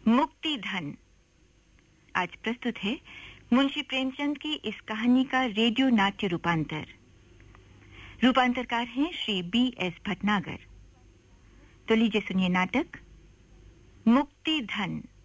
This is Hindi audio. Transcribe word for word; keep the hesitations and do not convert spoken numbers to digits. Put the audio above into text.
मुक्ति धन। आज प्रस्तुत है मुंशी प्रेमचंद की इस कहानी का रेडियो नाट्य रूपांतर। रूपांतरकार हैं श्री बी एस भटनागर। तो लीजिए सुनिए नाटक मुक्ति धन।